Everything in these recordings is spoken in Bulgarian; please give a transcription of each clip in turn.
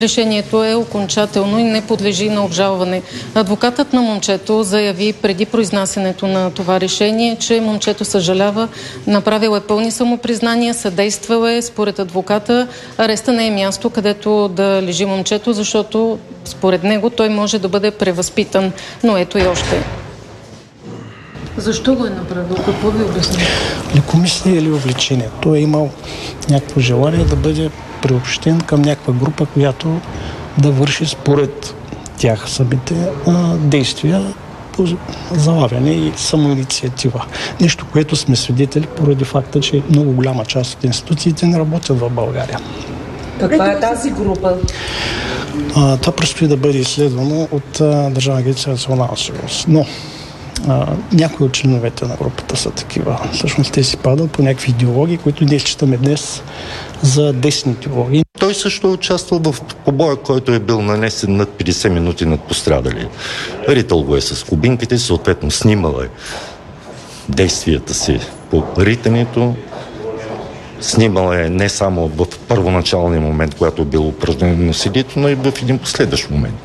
Решението е окончателно и не подлежи на обжалване. Адвокатът на момчето заяви преди произнасянето на това решение, че момчето съжалява, направил е пълни самопризнания, съдействал е. Според адвоката ареста не е място, където да лежи момчето, защото според него той може да бъде превъзпитан. Но ето и още. Защо го е направил? Какво ви обясни? Лекомислие или увлечение. Той е имал някакво желание да бъде приобщен към някаква група, която да върши според тях самите действия по залавяне и самоинициатива. Нещо, което сме свидетели поради факта, че много голяма част от институциите не работят в България. Каква е тази група? Това предстои да бъде изследвано от Държавна агенция национална сигурност. Но някои от членовете на групата са такива. Всъщност те си падат по някакви идеологии, които ние считаме днес за десни идеологии. Той също е участвал в побоя, който е бил нанесен над 50 минути над пострадали. Ритал го е с кубинките, съответно снимал е действията си по ритането. Снимал е не само в първоначалния момент, когато е било упражнено насилието, но и в един последващ момент.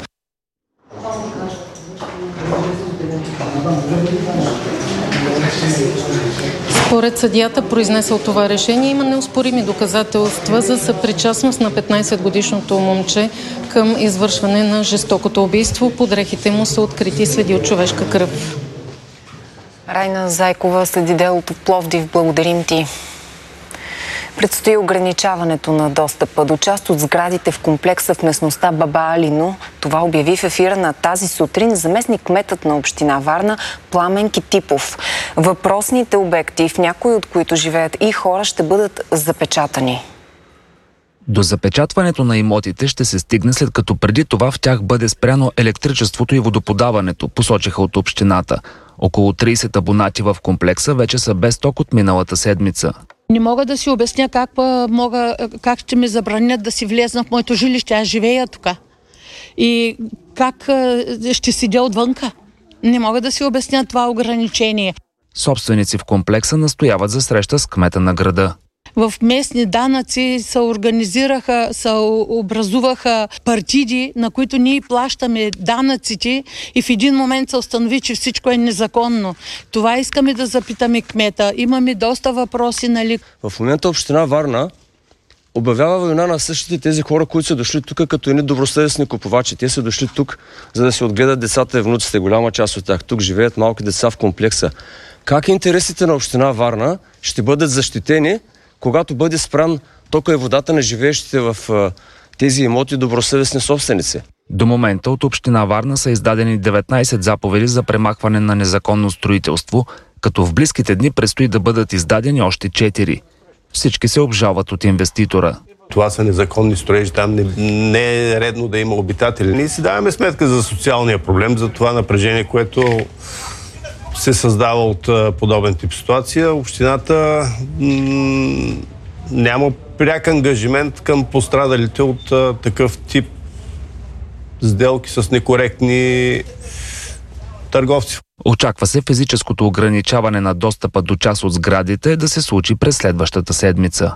Според съдията, произнесъл това решение, има неоспорими доказателства за съпричастност на 15-годишното момче към извършване на жестокото убийство. Под дрехите му са открити следи от човешка кръв. Райна Зайкова следи делото в Пловдив. Благодарим ти. Предстои ограничаването на достъпа до част от сградите в комплекса в местността Баба Алино. Това обяви в ефира на тази сутрин заместник-кметът на община Варна Пламен Китипов. Въпросните обекти, в някои от които живеят и хора, ще бъдат запечатани. До запечатването на имотите ще се стигне, след като преди това в тях бъде спряно електричеството и водоподаването, посочиха от общината. Около 30 абонати в комплекса вече са без ток от миналата седмица. Не мога да си обясня как ще ми забранят да си влезна в моето жилище. Аз живея тук. И как ще седя отвънка. Не мога да си обясня това ограничение. Собственици в комплекса настояват за среща с кмета на града. В местни данъци се образуваха партиди, на които ние плащаме данъците и в един момент се установи, че всичко е незаконно. Това искаме да запитаме кмета. Имаме доста въпроси, нали? В момента община Варна обявява война на същите тези хора, които са дошли тук като едни добросъвестни купувачи. Те са дошли тук, за да се отгледат децата и внуците. Голяма част от тях тук живеят малки деца в комплекса. Как интересите на община Варна ще бъдат защитени, когато бъде спрян тока и водата на живеещите в тези имоти добросъвестни собственици? До момента от община Варна са издадени 19 заповеди за премахване на незаконно строителство, като в близките дни предстои да бъдат издадени още 4. Всички се обжалват от инвеститора. Това са незаконни строежи, там не е редно да има обитатели. Ние си даваме сметка за социалния проблем, за това напрежение, което се създава от подобен тип ситуация. Общината няма пряк ангажимент към пострадалите от такъв тип сделки с некоректни търговци. Очаква се физическото ограничаване на достъпа до част от сградите да се случи през следващата седмица.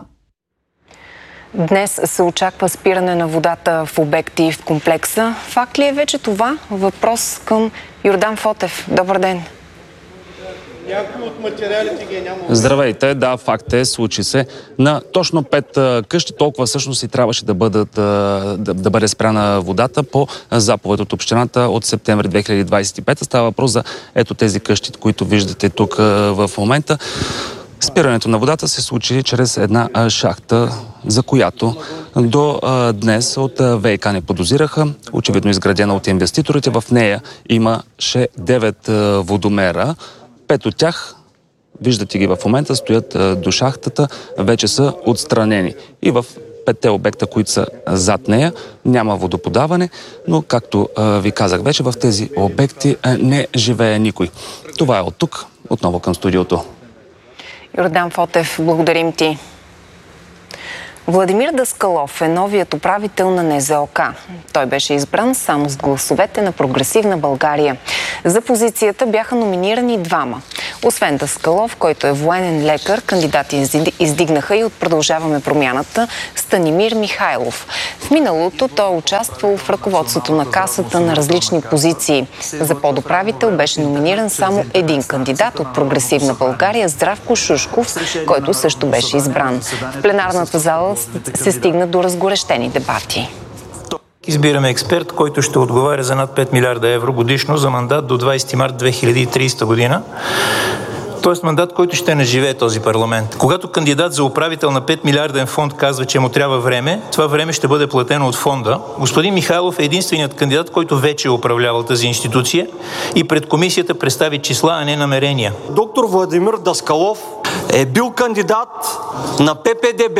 Днес се очаква спиране на водата в обекти в комплекса. Факт ли е вече това? Въпрос към Йордан Фотев. Добър ден. Някои от материалите ги няма. Здравейте, да, факт е, случи се. На точно 5 къщи, толкова всъщност и трябваше да бъде спряна водата по заповед от общината от септември 2025. Става въпрос за ето тези къщи, които виждате тук в момента. Спирането на водата се случи чрез една шахта, за която до днес от ВиК не подозираха. Очевидно изградена от инвеститорите. В нея имаше 9 водомера. 5 от тях, виждате ги в момента, стоят до шахтата, вече са отстранени. И в 5 обекта, които са зад нея, няма водоподаване, но както ви казах вече, в тези обекти не живее никой. Това е от тук, отново към студиото. Йордан Фотев, благодарим ти. Владимир Даскалов е новият управител на НЗОК. Той беше избран само с гласовете на Прогресивна България. За позицията бяха номинирани двама. Освен Даскалов, който е военен лекар, кандидати издигнаха и от Продължаваме промяната Станимир Михайлов. В миналото той е участвал в ръководството на Касата на различни позиции. За подуправител беше номиниран само един кандидат от Прогресивна България, Здравко Шушков, който също беше избран. В пленарната зала се стигна до разгорещени дебати. Избираме експерт, който ще отговаря за над 5 милиарда евро годишно за мандат до 20 март 2030 година. Тоест мандат, който ще наживее този парламент. Когато кандидат за управител на 5 милиарден фонд казва, че му трябва време, това време ще бъде платено от фонда. Господин Михайлов е единственият кандидат, който вече е управлявал тази институция и пред комисията представи числа, а не намерения. Доктор Владимир Даскалов е бил кандидат на ППДБ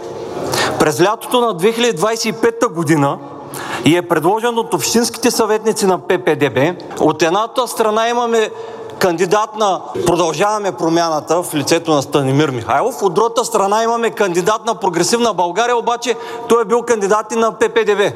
през лятото на 2025 година и е предложен от общинските съветници на ППДБ. От едната страна имаме кандидат на Продължаваме промяната в лицето на Станимир Михайлов, от другата страна имаме кандидат на Прогресивна България, обаче той е бил кандидат и на ППДБ.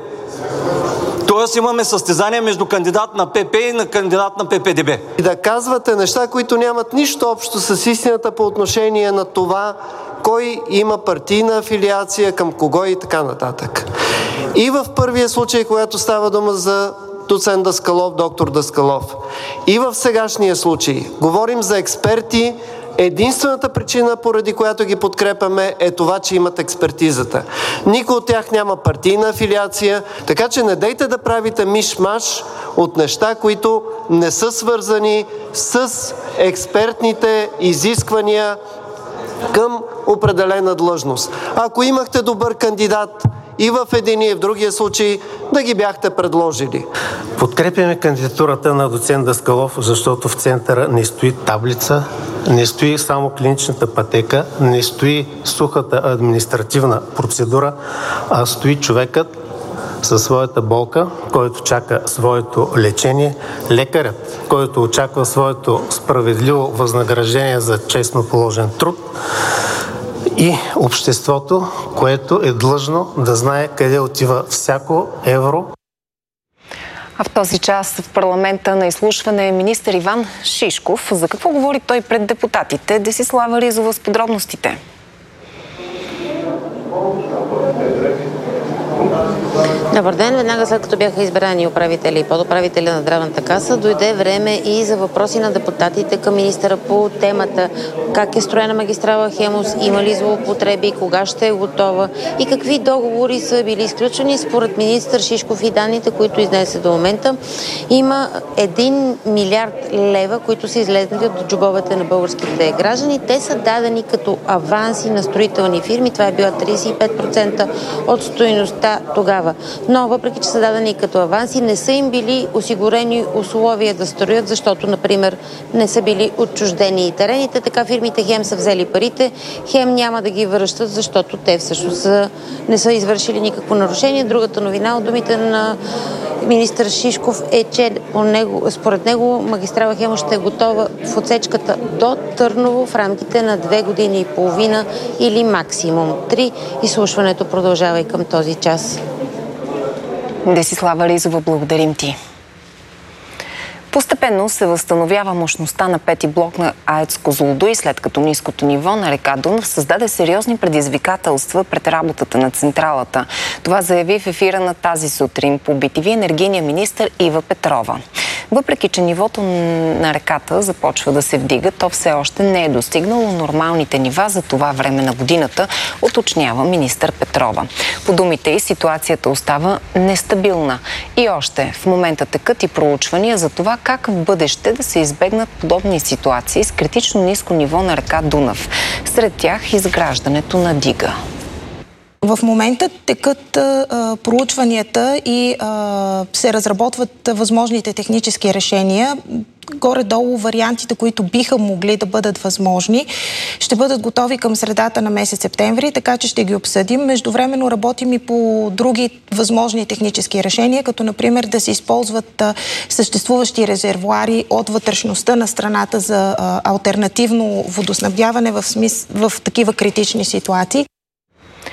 Тоест имаме състезание между кандидат на ПП и на кандидат на ППДБ. И да казвате неща, които нямат нищо общо с истината по отношение на това, кой има партийна афилиация, към кого и така нататък. И в първия случай, когато става дума за доцент Даскалов, доктор Даскалов, и в сегашния случай говорим за експерти. Единствената причина, поради която ги подкрепяме, е това, че имат експертизата. Никой от тях няма партийна афилиация, така че не дейте да правите миш-маш от неща, които не са свързани с експертните изисквания към определена длъжност. Ако имахте добър кандидат и в един и в другия случай, да ги бяхте предложили. Подкрепяме кандидатурата на доцент Даскалов, защото в центъра не стои таблица, не стои само клиничната пътека, не стои сухата административна процедура, а стои човекът със своята болка, който чака своето лечение, лекарят, който очаква своето справедливо възнаграждение за честно положен труд, и обществото, което е длъжно да знае къде отива всяко евро. А в този час в парламента на изслушване е министър Иван Шишков. За какво говори той пред депутатите? Десислава Ризова с подробностите. Добър ден! Веднага след като бяха избрани управители и подуправители на Здравната каса, дойде време и за въпроси на депутатите към министъра по темата как е строена магистрала Хемус, има ли злоупотреби, кога ще е готова и какви договори са били изключени. Според министър Шишков и данните, които изнесе до момента, има 1 милиард лева, които са излезнали от джобовете на българските граждани. Те са дадени като аванси на строителни фирми. Това е била 35% от стойността тогава. Но въпреки че са дадени като аванси, не са им били осигурени условия да строят, защото, например, не са били отчуждени и терените. Така фирмите хем са взели парите, хем няма да ги връщат, защото те всъщност не са извършили никакво нарушение. Другата новина от думите на министър Шишков е, че според него магистрала Хемус ще е готова в отсечката до Търново в рамките на 2 години и половина или максимум 3. Изслушването продължава и към този час. Десислава Ризова, благодарим ти. Постепенно се възстановява мощността на 5-ти блок на АЕЦ Козлодуй, след като ниското ниво на река Дунав създаде сериозни предизвикателства пред работата на централата. Това заяви в ефира на тази сутрин по BTV енергийния министър Ива Петрова. Въпреки че нивото на реката започва да се вдига, то все още не е достигнало нормалните нива за това време на годината, уточнява министър Петрова. По думите й, ситуацията остава нестабилна. И още в момента текат и проучвания за това как в бъдеще да се избегнат подобни ситуации с критично ниско ниво на река Дунав. Сред тях изграждането на дига. В момента текат проучванията и се разработват възможните технически решения. Горе-долу вариантите, които биха могли да бъдат възможни, ще бъдат готови към средата на месец септември, така че ще ги обсъдим. Междувременно работим и по други възможни технически решения, като например да се използват съществуващи резервоари от вътрешността на страната за алтернативно водоснабдяване в такива критични ситуации.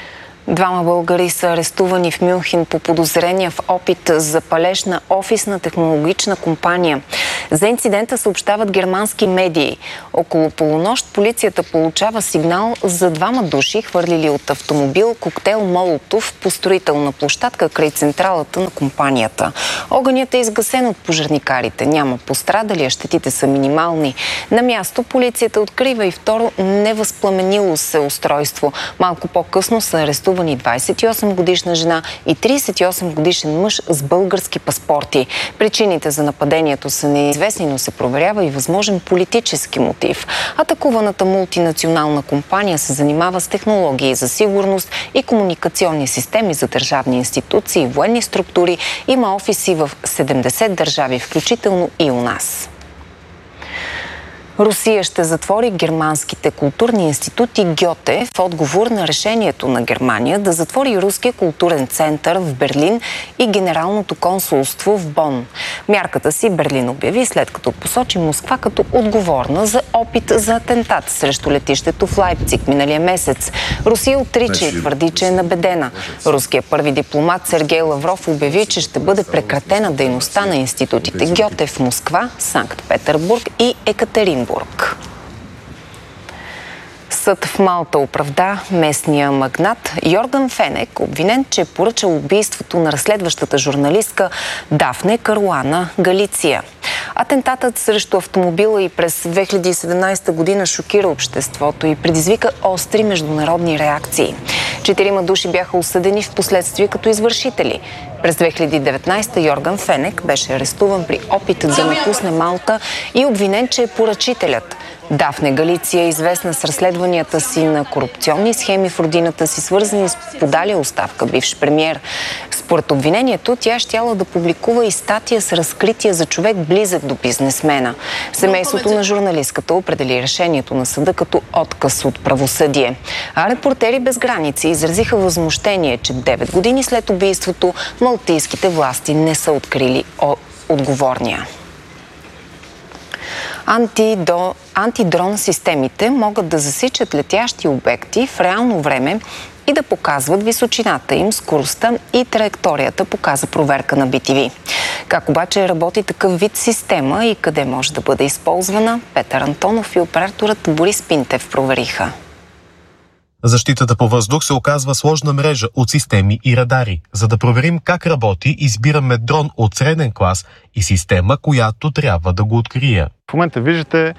2 българи са арестувани в Мюнхен по подозрения в опит за палеж на офисна технологична компания. За инцидента съобщават германски медии. Около полунощ полицията получава сигнал за 2 души, хвърлили от автомобил коктейл Молотов по строителна площадка край централата на компанията. Огънят е изгасен от пожарникарите. Няма пострадали, а щетите са минимални. На място полицията открива и второ невъзпламенило се устройство. Малко по-късно са арестувани 28-годишна жена и 38-годишен мъж с български паспорти. Причините за нападението са неизвестни, но се проверява и възможен политически мотив. Атакуваната мултинационална компания се занимава с технологии за сигурност и комуникационни системи за държавни институции, военни структури. Има офиси в 70 държави, включително и у нас. Русия ще затвори германските културни институти Гьоте в отговор на решението на Германия да затвори Руския културен център в Берлин и Генералното консулство в Бон. Мярката си Берлин обяви, след като посочи Москва като отговорна за опит за атентат срещу летището в Лайпциг миналия месец. Русия отрича и твърди, че е набедена. Руският първи дипломат Сергей Лавров обяви, че ще бъде прекратена дейността на институтите Гьоте в Москва, Санкт-Петербург и Екатеринбург. Съд в Малта оправда местния магнат Йорган Фенек, обвинен, че е поръчал убийството на разследващата журналистка Дафне Каруана Галиция. Атентатът срещу автомобила и през 2017 година шокира обществото и предизвика остри международни реакции. 4 души бяха осъдени в последствие като извършители. През 2019 Йорган Фенек беше арестуван при опит да напусне Малта и обвинен, че е поръчителят. Дафне Галиция е известна с разследванията си на корупционни схеми в родината си, свързани с подалия оставка бивш премиер. Според обвинението, тя щяла да публикува и статия с разкритие за човек близък до бизнесмена. Семейството на журналистката определи решението на съда като отказ от правосъдие. А Репортери без граници изразиха възмущение, че 9 години след убийството малтийските власти не са открили отговорния. Антидрон системите могат да засичат летящи обекти в реално време и да показват височината им, скоростта и траекторията, показа проверка на BTV. Как обаче работи такъв вид система и къде може да бъде използвана, Петър Антонов и операторът Борис Пинтев провериха. Защитата по въздух се оказва сложна мрежа от системи и радари. За да проверим как работи, избираме дрон от среден клас и система, която трябва да го открие. В момента виждате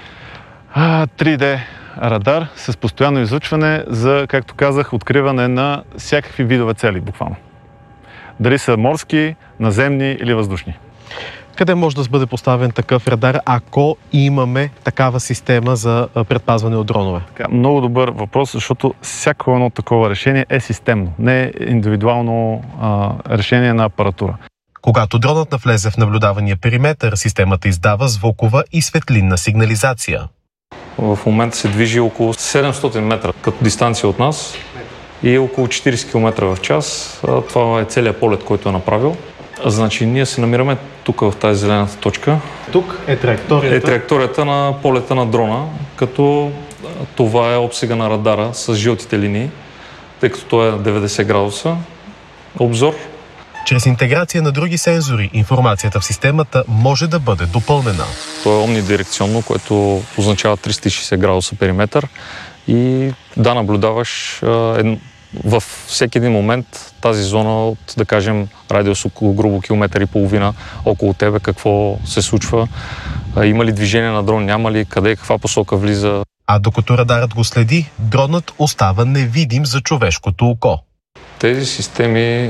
3D радар с постоянно излъчване за, както казах, откриване на всякакви видове цели, буквално. Дали са морски, наземни или въздушни. Къде може да бъде поставен такъв радар, ако имаме такава система за предпазване от дронове? Много добър въпрос, защото всяко едно такова решение е системно, не е индивидуално решение на апаратура. Когато дронът навлезе в наблюдавания периметър, системата издава звукова и светлинна сигнализация. В момента се движи около 700 метра като дистанция от нас и около 40 км в час. Това е целият полет, който е направил. Значи ние се намираме тук в тази зелената точка. Тук е траекторията? Е траекторията на полета на дрона, като това е обсега на радара с жълтите линии, тъй като той е 90 градуса обзор. Чрез интеграция на други сензори, информацията в системата може да бъде допълнена. То е омнидирекционно, което означава 360 градуса периметър и да наблюдаваш във всеки един момент тази зона от, да кажем, радиус около грубо километър и половина около тебе, какво се случва, има ли движение на дрон, няма ли, къде, каква посока влиза. А докато радарът го следи, дронът остава невидим за човешкото око. Тези системи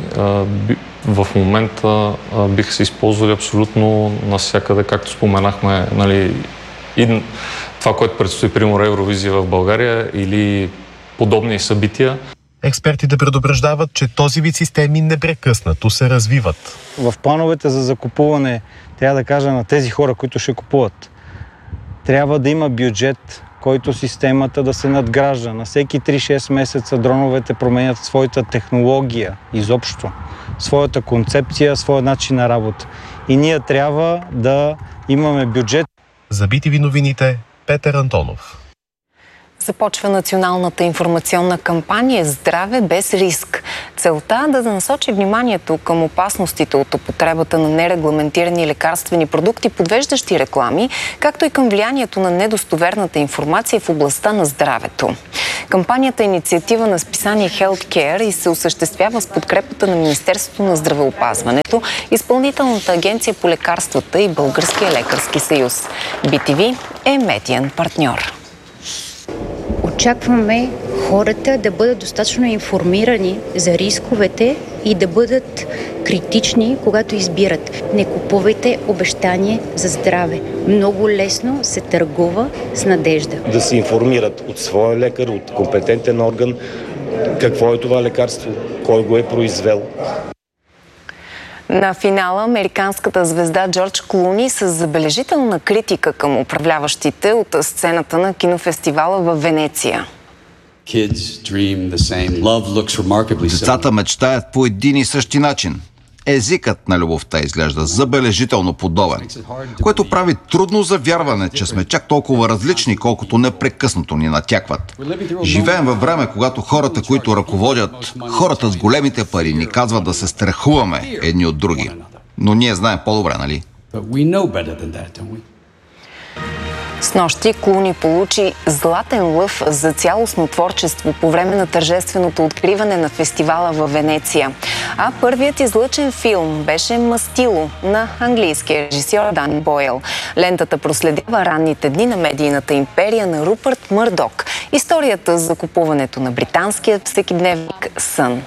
в момента биха се използвали абсолютно навсякъде, както споменахме, нали, и това, което предстои, примерно, Евровизия в България или подобни събития. Експертите предупреждават, че този вид системи непрекъснато се развиват. В плановете за закупуване, трябва да кажа на тези хора, които ще купуват, трябва да има бюджет, който системата да се надгражда. На всеки 3-6 месеца дроновете променят своята технология изобщо, своята концепция, своя начин на работа. И ние трябва да имаме бюджет. За BTV новините, Петър Антонов. Започва националната информационна кампания "Здраве без риск". Целта да насочи вниманието към опасностите от употребата на нерегламентирани лекарствени продукти, подвеждащи реклами, както и към влиянието на недостоверната информация в областта на здравето. Кампанията е инициатива на списание Healthcare и се осъществява с подкрепата на Министерството на здравеопазването, Изпълнителната агенция по лекарствата и Българския лекарски съюз. BTV е медиен партньор. Очакваме хората да бъдат достатъчно информирани за рисковете и да бъдат критични, когато избират. Не купувайте обещание за здраве. Много лесно се търгува с надежда. Да се информират от своя лекар, от компетентен орган, какво е това лекарство, кой го е произвел. На финала американската звезда Джордж Клуни с забележителна критика към управляващите от сцената на кинофестивала във Венеция. Децата мечтаят по един и същи начин. Езикът на любовта изглежда забележително подобен, което прави трудно за вярване, че сме чак толкова различни, колкото непрекъснато ни натякват. Живеем във време, когато хората, които ръководят, хората с големите пари, ни казват да се страхуваме едни от други. Но ние знаем по-добре, нали? Снощи Клуни получи Златен лъв за цялостно творчество по време на тържественото откриване на фестивала във Венеция. А първият излъчен филм беше "Мастило" на английския режисьор Дан Бойл. Лентата проследява ранните дни на медийната империя на Рупърт Мърдок. Историята за купуването на британския всекидневник "Сън".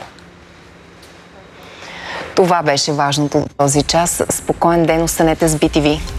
Това беше важното в този час. Спокоен ден, останете с BTV.